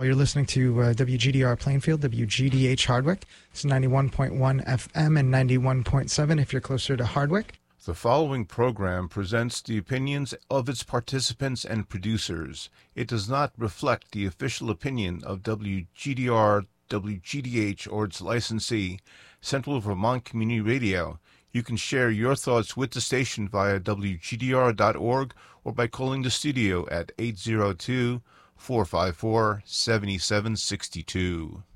Well, you're listening to WGDR Plainfield, WGDH Hardwick. It's 91.1 FM and 91.7 if you're closer to Hardwick. The following program presents the opinions of its participants and producers. It does not reflect the official opinion of WGDR, WGDH, or its licensee, Central Vermont Community Radio. You can share your thoughts with the station via WGDR.org or by calling the studio at 802-454-7762.